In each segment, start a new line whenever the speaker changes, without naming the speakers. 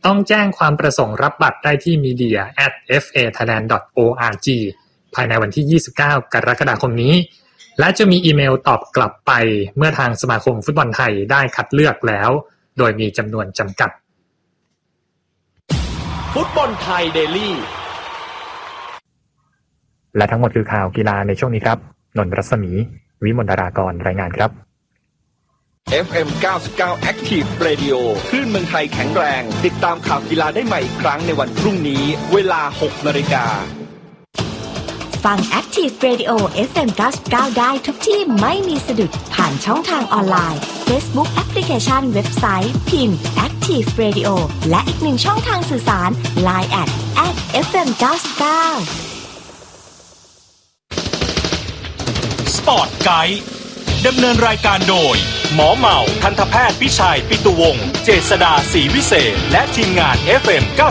ต้องแจ้งความประสงค์รับบัตรได้ที่ media@fathailand.org ภายในวันที่29กรกฎาคมนี้และจะมีอีเมลตอบกลับไปเมื่อทางสมาคมฟุตบอลไทยได้คัดเลือกแล้วโดยมีจำนวนจำกัด
ฟุตบอลไทยเดลี่
และทั้งหมดคือข่าวกีฬาในช่วงนี้ครับนนท์รัศมีวิมลดารากรรายงานครับ
FM 99 Active Radio คลื่นเมืองไทยแข็งแรงติดตามข่าวกีฬาได้ใหม่อีกครั้งในวันพรุ่งนี้เวลา 6 นาฬิกา
ฟัง Active Radio FM 99ได้ทุกที่ไม่มีสะดุดผ่านช่องทางออนไลน์ Facebook Application เว็บไซต์พิมพ์ Active Radio และอีกหนึ่งช่องทางสื่อสาร Line @FM 99
สปอร์ตไกด์ดำเนินรายการโดยหมอเหมาทันตแพทย์พิชัยปิตุวงศ์เจษฎาศรีวิเศษและทีมงาน FM 99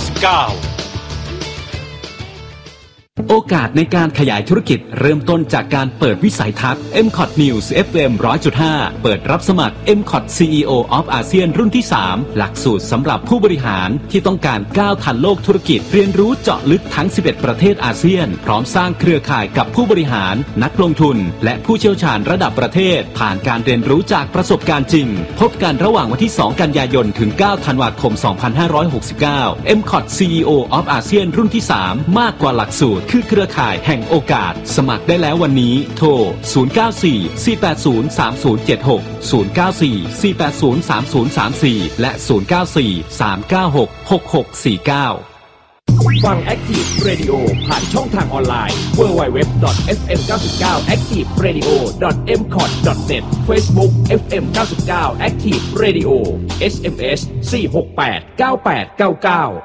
โอกาสในการขยายธุรกิจเริ่มต้นจากการเปิดวิสัยทัศน์ MCOT News FM 100.5 เปิดรับสมัคร MCOT CEO of ASEAN รุ่นที่ 3 หลักสูตรสำหรับผู้บริหารที่ต้องการก้าวทันโลกธุรกิจเรียนรู้เจาะลึกทั้ง 11 ประเทศอาเซียนพร้อมสร้างเครือข่ายกับผู้บริหารนักลงทุนและผู้เชี่ยวชาญระดับประเทศผ่านการเรียนรู้จากประสบการณ์จริงพบกันระหว่างวันที่ 2 กันยายนถึง 9 ธันวาคม 2569 MCOT CEO of ASEAN รุ่นที่ 3 มากกว่าหลักสูตรคือเครือข่ายแห่งโอกาสสมัครได้แล้ววันนี้โทร 094-480-3076 094-480-3034 และ 094-396-6649
ฟัง Active Radio ผ่านช่องทางออนไลน์ www.fm99activeradio.mcot.net Facebook FM 99 Active Radio SMS 4689899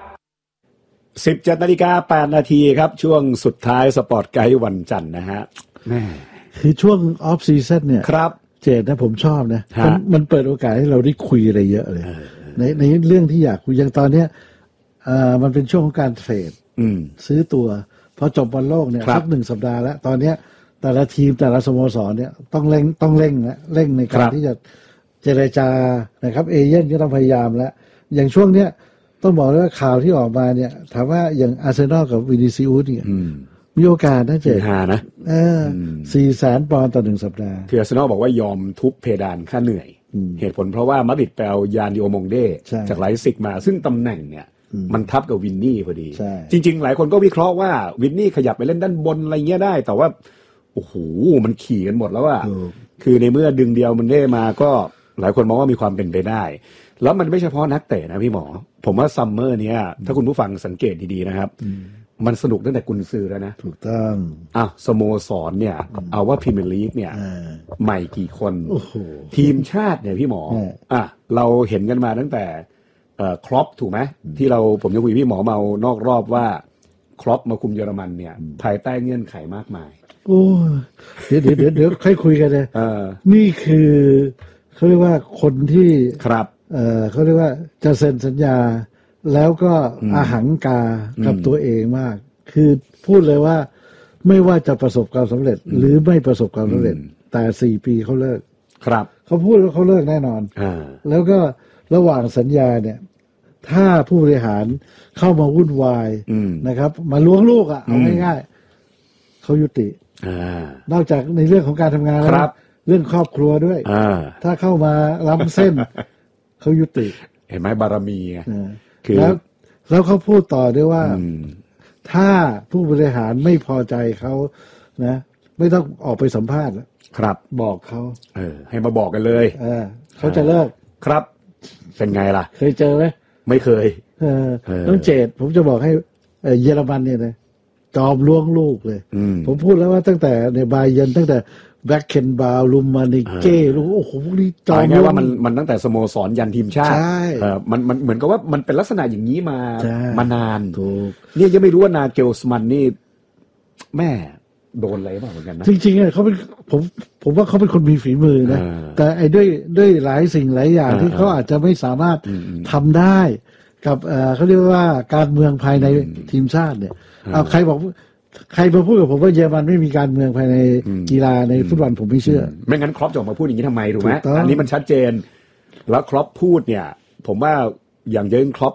17:08 น.ครับช่วงสุดท้ายสปอร์ตไกด์วันจันทร์นะฮะแม่
คือช่วงออฟซีซั่นเนี่ย
ครับ
เจดนะผมชอบนะมันเปิดโอกาสให้เราได้คุยอะไรเยอะเลยในเรื่องที่อยากคุยอย่างตอนเนี้ยมันเป็นช่วงของการเทรดซื้อตัวพอจบบอลโลกเนี่ยสัก1 สัปดาห์แล้วตอนเนี้ยแต่ละทีมแต่ละสโมสรเนี่ยต้องเร่งในการที่จะเจรจานะครับเอเย่นก็ต้องพยายามแล้วอย่างช่วงเนี้ยต้องบอกเลยว่าข่าวที่ออกมาเนี่ยถามว่าอย่างอาร์เซนอลกับวินิซิอุสเนี่ยมีโอกาสนะเจ๊
นะ
400,000 ปอนด์ต่อ1 สัปดาห์
ที่อาร์เซนอลบอกว่ายอมทุบเพดานค่าเหนื่อยเหตุผลเพราะว่ามาดริดไปเอายานดิโอมงเด้จากไลป์ซิกมาซึ่งตำแหน่งเนี่ยมันทับกับวินนี่พอดีจริงๆหลายคนก็วิเคราะห์ว่าวินนี่ขยับไปเล่นด้านบนอะไรเงี้ยได้แต่ว่าโอ้โหมันขี่กันหมดแล้วอะคือในเมื่อดึงเดียวมันได้มาก็หลายคนมองว่ามีความเป็นไปได้แล้วมันไม่เฉพาะนักเตะนะพี่หมอผมว่าซัมเมอร์เนี้ยถ้าคุณผู้ฟังสังเกตดีๆนะครับมันสนุกตั้งแต่กุนซือแล้วนะ
ถูกต้อง
สโมสรเนี่ยเอาว่าพรีเมียร์ลีกเนี่ยใหม่กี่คนทีมชาติเนี่ยพี่หมอเราเห็นกันมาตั้งแต่ครอปถูกไหมที่ผมจะคุยพี่หมอเมานอกรอบว่าครอปมาคุมเยอรมันเนี่ยภายใต้เงื่อนไขมากมาย
โอ้เดี๋ยวค่อยคุยกันเลยนี่คือเขาเรียกว่าคนที่
ครับ
เขาเรียกว่าจะเซ็นสัญญาแล้วก็อาหังกากับตัวเองมากคือพูดเลยว่าไม่ว่าจะประสบความสำเร็จหรือไม่ประสบความสำเร็จแต่4 ปีเขาเลิก
ครับ
เขาพูดว่าเขาเลิกแน่นอนแล้วก็ระหว่างสัญญาเนี่ยถ้าผู้บริหารเข้ามาวุ่นวายนะครับมาล้วงลูกเอาง่ายๆเขายุตินอกจากในเรื่องของการทำงานแล้วเรื่องครอบครัวด้วยถ้าเข้ามาล้ำเส้นเขายุติ
เห็นไหมบารมี
คือแล้วเขาพูดต่อด้วยว่าถ้าผู้บริหารไม่พอใจเขานะไม่ต้องออกไปสัมภาษณ์แล้ว
ครับ
บอกเขา
ให้มาบอกกันเลย
เขาจะเลิก
ครับเป็นไงล่ะ
เคยเจอไหม
ไม่เคย
ต้องเจดผมจะบอกให้เยอรมันเนี่ยนะจอมล้วงลูกเลยผมพูดแล้วว่าตั้งแต่ในบาเยิร์นตั้งแต่แบ็คเคนบาวลุมมานิเก้รู้โอ้โหนี่
จอมล้วงว่ามันตั้งแต่สโมสรยันทีมชาติมันเหมือนกับว่ามันเป็นลักษณะอย่างนี้มานานเนี่ยยังไม่รู้ว่านาเกลสมันนี่แม่โดนอะไรบ้างเหมือนกันนะ
จริงๆเขาเป็นผมว่าเขาเป็นคนมีฝีมือนะแต่ไอ้ด้วยหลายสิ่งหลายอย่างที่เขาอาจจะไม่สามารถทำได้กับเขาเรียกว่าการเมืองภายในทีมชาติเนี่ยเอาใครมาพูดกับผมว่าเยอรมันไม่มีการเมืองภายในกีฬาในฟุตบอลผมไม่เชื่อ
ไม่งั้นครอปจะออกมาพูดอย่างนี้ทำไมถูกไหมอันนี้มันชัดเจนแล้วครอปพูดเนี่ยผมว่าอย่างเยิร์นครอป